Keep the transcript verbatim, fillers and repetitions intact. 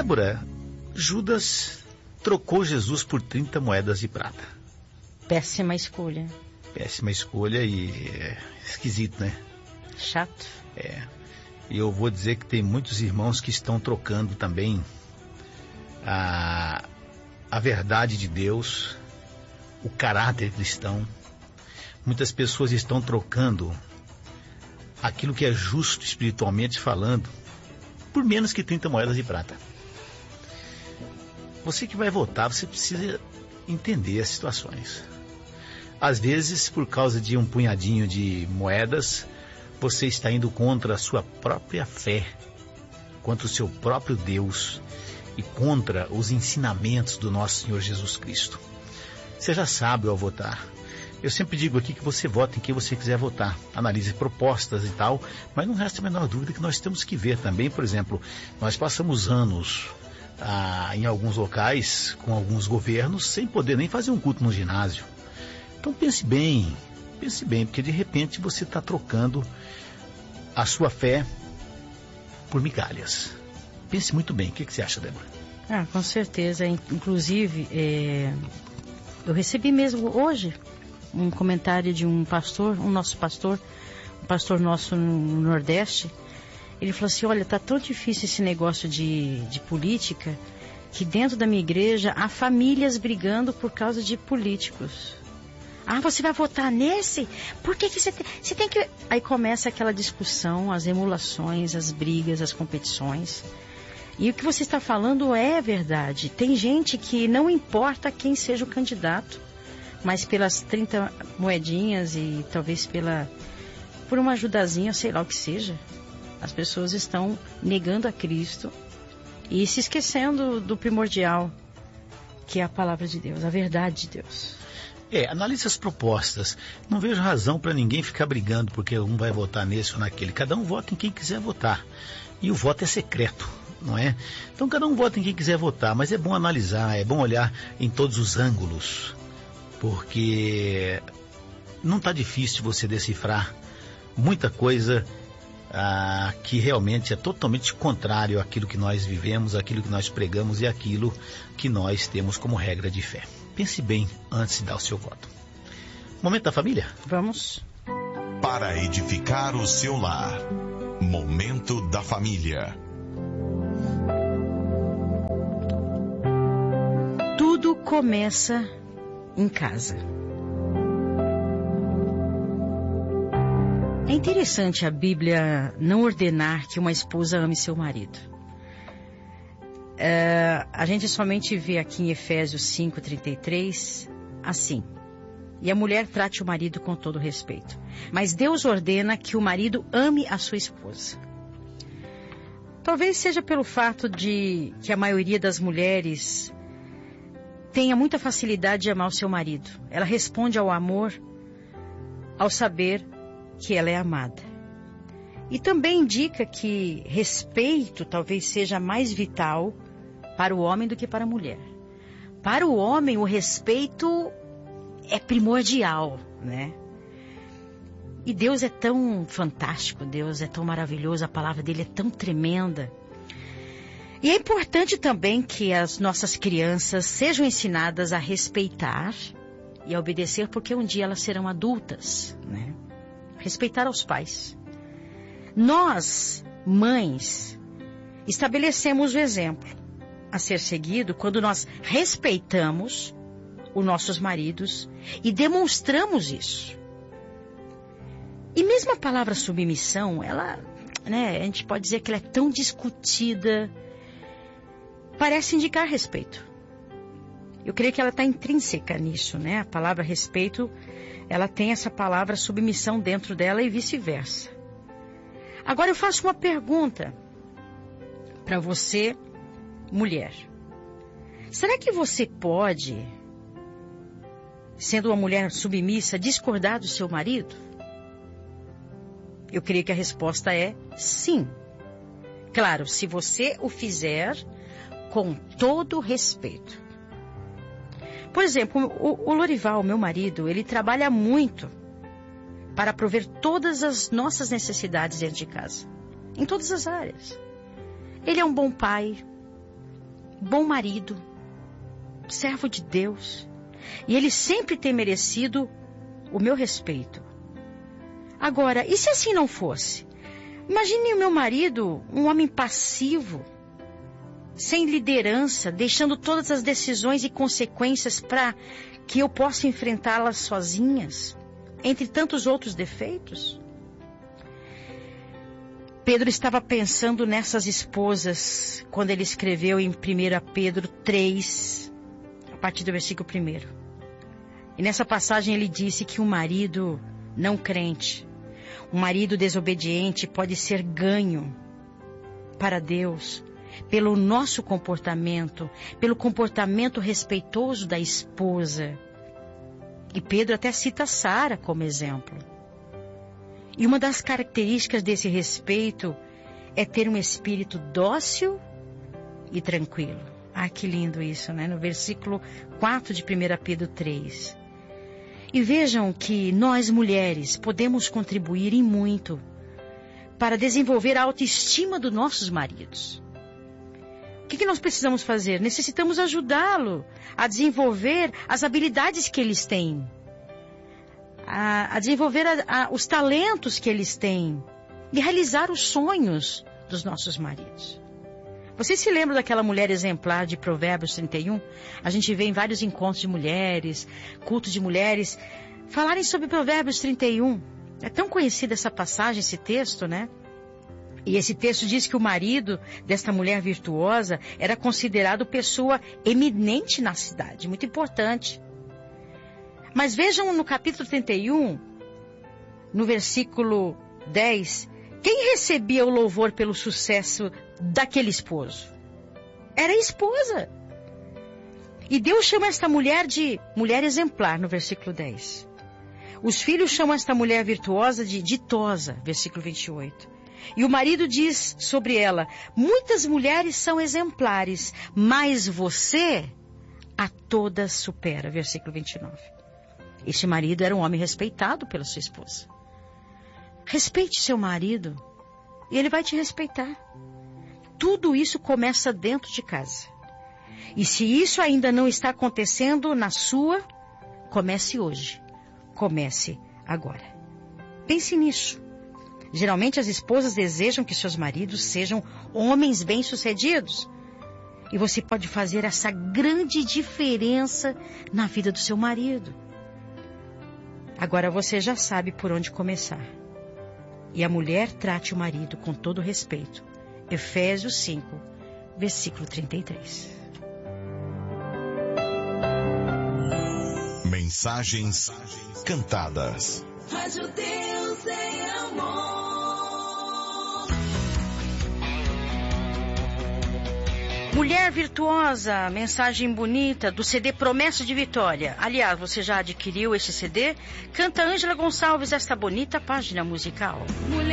Débora, Judas trocou Jesus por trinta moedas de prata. Péssima escolha. Péssima escolha e é esquisito, né? Chato. É. E eu vou dizer que tem muitos irmãos que estão trocando também a, a verdade de Deus, o caráter cristão. Muitas pessoas estão trocando aquilo que é justo espiritualmente falando por menos que trinta moedas de prata. Você que vai votar, você precisa entender as situações. Às vezes, por causa de um punhadinho de moedas, você está indo contra a sua própria fé, contra o seu próprio Deus e contra os ensinamentos do nosso Senhor Jesus Cristo. Seja sábio ao votar. Eu sempre digo aqui que você vota em quem você quiser votar. Analise propostas e tal, mas não resta a menor dúvida que nós temos que ver também, por exemplo, nós passamos anos ah, em alguns locais com alguns governos sem poder nem fazer um culto no ginásio. Então pense bem, pense bem, porque de repente você está trocando a sua fé por migalhas. Pense muito bem. O que, que você acha, Débora? Ah, com certeza. Inclusive, é... eu recebi mesmo hoje um comentário de um pastor, um nosso pastor, um pastor nosso no Nordeste. Ele falou assim: olha, tá tão difícil esse negócio de, de política, que dentro da minha igreja há famílias brigando por causa de políticos. Ah, você vai votar nesse? Por que que você tem, você tem que... Aí começa aquela discussão, as emulações, as brigas, as competições. E o que você está falando é verdade. Tem gente que não importa quem seja o candidato, mas pelas trinta moedinhas e talvez pela, por uma ajudazinha, sei lá o que seja, as pessoas estão negando a Cristo e se esquecendo do primordial, que é a palavra de Deus, a verdade de Deus. É, analise as propostas. Não vejo razão para ninguém ficar brigando porque um vai votar nesse ou naquele. Cada um vota em quem quiser votar. E o voto é secreto, não é? Então cada um vota em quem quiser votar, mas é bom analisar, é bom olhar em todos os ângulos, porque não está difícil você decifrar muita coisa ah, que realmente é totalmente contrário àquilo que nós vivemos, àquilo que nós pregamos e àquilo que nós temos como regra de fé. Pense bem antes de dar o seu voto. Momento da família? Vamos. Para edificar o seu lar. Momento da família. Tudo começa em casa. É interessante a Bíblia não ordenar que uma esposa ame seu marido. Uh, a gente somente vê aqui em Efésios cinco, trinta e três, assim: e a mulher trate o marido com todo respeito, mas Deus ordena que o marido ame a sua esposa. Talvez seja pelo fato de que a maioria das mulheres tenha muita facilidade de amar o seu marido. Ela responde ao amor ao saber que ela é amada. E também indica que respeito talvez seja mais vital para o homem do que para a mulher. Para o homem, o respeito é primordial, né? E Deus é tão fantástico, Deus é tão maravilhoso, a palavra dele é tão tremenda. E é importante também que as nossas crianças sejam ensinadas a respeitar e a obedecer, porque um dia elas serão adultas, né? Respeitar aos pais. Nós, mães, estabelecemos o exemplo a ser seguido quando nós respeitamos os nossos maridos e demonstramos isso. E mesmo a palavra submissão, ela, né, a gente pode dizer que ela é tão discutida, parece indicar respeito. Eu creio que ela está intrínseca nisso, né? A palavra respeito, ela tem essa palavra submissão dentro dela e vice-versa. Agora eu faço uma pergunta para você, mulher. Será que você pode, sendo uma mulher submissa, discordar do seu marido? Eu creio que a resposta é sim. Claro, se você o fizer com todo respeito. Por exemplo, o, o Lorival, meu marido, ele trabalha muito para prover todas as nossas necessidades dentro de casa, em todas as áreas. Ele é um bom pai, bom marido, servo de Deus, e ele sempre tem merecido o meu respeito. Agora, e se assim não fosse? Imagine o meu marido, um homem passivo, sem liderança, deixando todas as decisões e consequências para que eu possa enfrentá-las sozinhas, entre tantos outros defeitos. Pedro estava pensando nessas esposas quando ele escreveu em primeira Pedro três, a partir do versículo primeiro. E nessa passagem ele disse que um marido não crente, um marido desobediente pode ser ganho para Deus pelo nosso comportamento, pelo comportamento respeitoso da esposa. E Pedro até cita Sara como exemplo. E uma das características desse respeito é ter um espírito dócil e tranquilo. Ah, que lindo isso, né? No versículo quatro de primeira Pedro três. E vejam que nós, mulheres, podemos contribuir em muito para desenvolver a autoestima dos nossos maridos. O que, que nós precisamos fazer? Necessitamos ajudá-lo a desenvolver as habilidades que eles têm, a, a desenvolver a, a, os talentos que eles têm e realizar os sonhos dos nossos maridos. Vocês se lembram daquela mulher exemplar de Provérbios trinta e um? A gente vê em vários encontros de mulheres, cultos de mulheres, falarem sobre Provérbios trinta e um. É tão conhecida essa passagem, esse texto, né? E esse texto diz que o marido desta mulher virtuosa era considerado pessoa eminente na cidade, muito importante. Mas vejam no capítulo trinta e um, no versículo dez, quem recebia o louvor pelo sucesso daquele esposo? Era a esposa. E Deus chama esta mulher de mulher exemplar, no versículo dez. Os filhos chamam esta mulher virtuosa de ditosa, versículo vinte e oito. E o marido diz sobre ela, muitas mulheres são exemplares, mas você a todas supera, versículo vinte e nove. Este marido era um homem respeitado pela sua esposa. Respeite seu marido e ele vai te respeitar. Tudo isso começa dentro de casa. E se isso ainda não está acontecendo na sua, comece hoje. Comece agora. Pense nisso. Geralmente as esposas desejam que seus maridos sejam homens bem-sucedidos. E você pode fazer essa grande diferença na vida do seu marido. Agora você já sabe por onde começar. E a mulher trate o marido com todo respeito. Efésios cinco, versículo trinta e três. Mensagens cantadas. Rádio Deus é amor. Mulher virtuosa, mensagem bonita do C D Promessa de Vitória. Aliás, você já adquiriu esse C D? Canta Ângela Gonçalves esta bonita página musical. Mulher